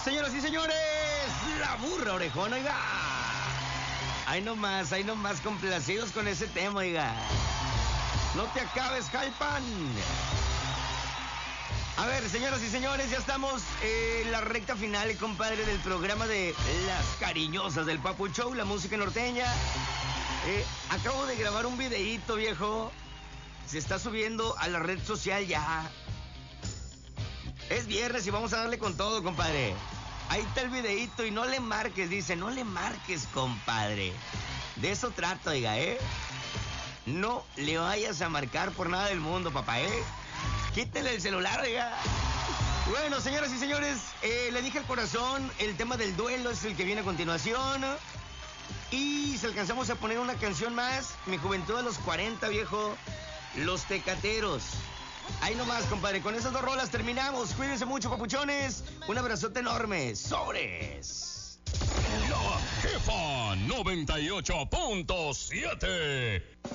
Señoras y señores, la burra orejona, oiga. Ahí nomás complacidos con ese tema, oiga. No te acabes, Jalpan. A ver, señoras y señores, ya estamos en la recta final, compadre, del programa de Las Cariñosas del Papu Show, la música norteña. Acabo de grabar un videíto, viejo. Se está subiendo a la red social ya. Es viernes y vamos a darle con todo, compadre. Ahí está el videíto y no le marques, dice. No le marques, compadre. De eso trato, oiga, ¿eh? No le vayas a marcar por nada del mundo, papá, ¿eh? Quítele el celular, oiga. Bueno, señoras y señores, le dije al corazón, el tema del duelo es el que viene a continuación. Y si alcanzamos a poner una canción más, mi juventud a los 40, viejo, Los Tecateros. Ahí nomás, compadre, con esas dos rolas terminamos. Cuídense mucho, papuchones. Un abrazote enorme. ¡Sobres! La Jefa 98.7